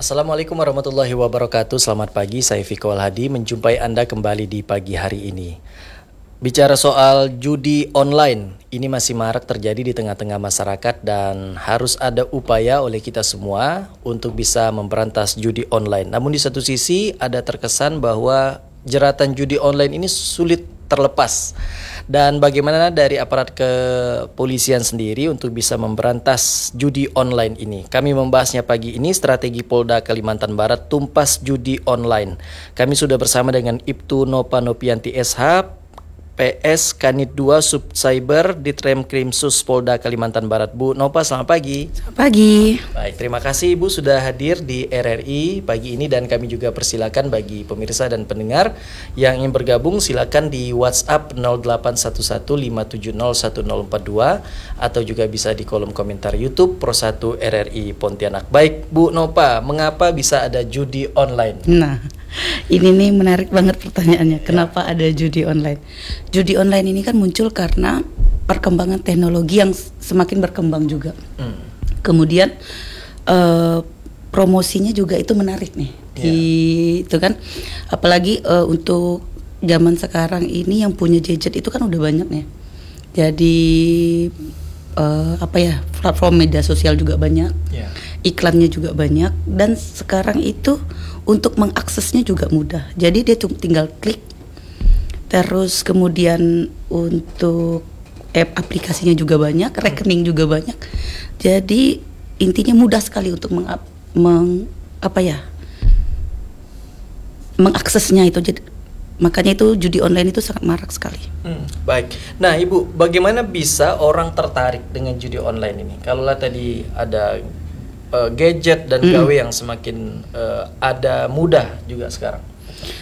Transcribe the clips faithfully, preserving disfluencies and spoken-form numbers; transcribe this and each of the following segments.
Assalamualaikum warahmatullahi wabarakatuh. Selamat pagi, saya Viko Alhadi menjumpai Anda kembali di pagi hari ini. Bicara soal judi online, ini masih marak terjadi di tengah-tengah masyarakat dan harus ada upaya oleh kita semua untuk bisa memberantas judi online. Namun di satu sisi ada terkesan bahwa jeratan judi online ini sulit terlepas. Dan bagaimana dari aparat kepolisian sendiri untuk bisa memberantas judi online ini? Kami membahasnya pagi ini, strategi Polda Kalimantan Barat tumpas judi online. Kami sudah bersama dengan Ibtu Nopa Nopianti S H, P S Kanit dua Subcyber Ditremkrimsus Polda Kalimantan Barat. Bu Nopa, selamat pagi. Selamat pagi. Baik, terima kasih Ibu sudah hadir di R R I pagi ini, dan kami juga persilakan bagi pemirsa dan pendengar yang ingin bergabung silakan di WhatsApp nol delapan satu satu lima tujuh nol satu nol empat dua atau juga bisa di kolom komentar YouTube Pro satu R R I Pontianak. Baik, Bu Nopa, mengapa bisa ada judi online? Nah, ini nih menarik banget pertanyaannya. Kenapa ya. ada judi online? Judi online ini kan muncul karena perkembangan teknologi yang semakin berkembang juga. Hmm. Kemudian uh, promosinya juga itu menarik nih. Yeah. Di, itu kan, apalagi uh, untuk zaman sekarang ini yang punya gadget itu kan udah banyak nih. Jadi uh, apa ya, platform media sosial juga banyak. Yeah. Iklannya juga banyak, dan sekarang itu untuk mengaksesnya juga mudah. Jadi dia cuma tinggal klik. Terus kemudian untuk app aplikasinya juga banyak, rekening juga banyak. Jadi intinya mudah sekali untuk meng, meng apa ya? mengaksesnya itu. Jadi makanya itu judi online itu sangat marak sekali. Hmm, baik. Nah, Ibu, bagaimana bisa orang tertarik dengan judi online ini? Kalaulah tadi ada uh, gadget dan gawe mm. yang semakin uh, ada mudah juga sekarang.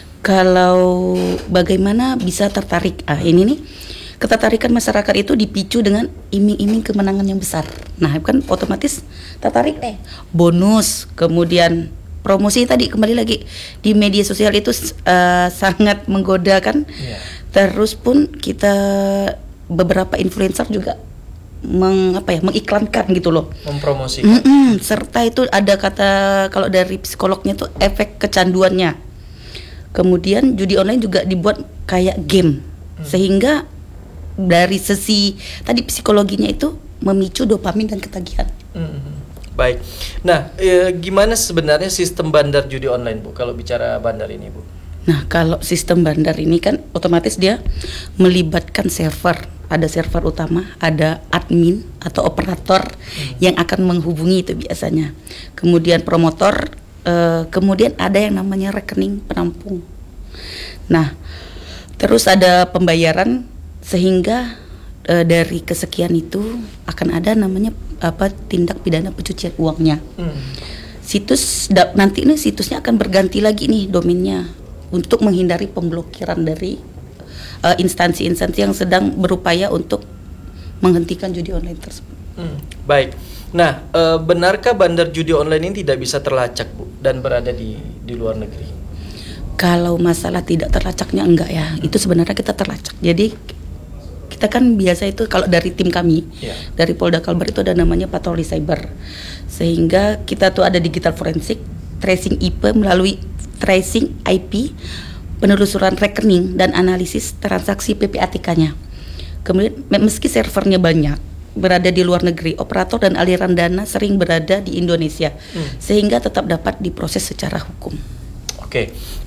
Kalau bagaimana bisa tertarik? Ah, ini nih, ketertarikan masyarakat itu dipicu dengan iming-iming kemenangan yang besar. Nah, kan otomatis tertarik deh. Bonus, kemudian promosi tadi, kembali lagi di media sosial itu uh, sangat menggoda kan. Yeah. Terus pun kita beberapa influencer juga meng apa ya mengiklankan gitu loh, mempromosikan. Mm-mm, serta itu ada kata, kalau dari psikolognya tuh efek kecanduannya. Kemudian judi online juga dibuat kayak game, hmm. sehingga dari sisi tadi psikologinya itu memicu dopamin dan ketagihan. Hmm. Baik. Nah, e, gimana sebenarnya sistem bandar judi online, Bu? Kalau bicara bandar ini, Bu? Nah, kalau sistem bandar ini kan otomatis dia melibatkan server. Ada server utama, ada admin atau operator hmm. yang akan menghubungi itu biasanya. Kemudian promotor. Uh, kemudian ada yang namanya rekening penampung. Nah, terus ada pembayaran, sehingga uh, dari kesekian itu akan ada namanya apa tindak pidana pencucian uangnya. Hmm. Situs da, nanti ini situsnya akan berganti lagi nih domainnya untuk menghindari pemblokiran dari uh, instansi-instansi yang sedang berupaya untuk menghentikan judi online tersebut. Hmm. Baik. Nah, e, benarkah bandar judi online ini tidak bisa terlacak, Bu, dan berada di di luar negeri? Kalau masalah tidak terlacaknya enggak ya, hmm. itu sebenarnya kita terlacak. Jadi kita kan biasa itu kalau dari tim kami, yeah. dari Polda Kalbar itu ada namanya patroli cyber. Sehingga kita tuh ada digital forensik, tracing I P melalui tracing I P, penelusuran rekening dan analisis transaksi P P A T K-nya. Kemudian meski servernya banyak, berada di luar negeri, operator dan aliran dana sering berada di Indonesia, hmm. sehingga tetap dapat diproses secara hukum. Oke,